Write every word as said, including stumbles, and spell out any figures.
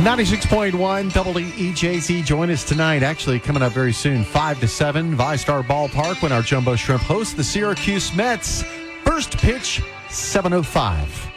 ninety-six point one W E J Z. Join us tonight. Actually, coming up very soon, five to seven, VyStar Ballpark, when our Jumbo Shrimp hosts the Syracuse Mets. First pitch, seven oh five.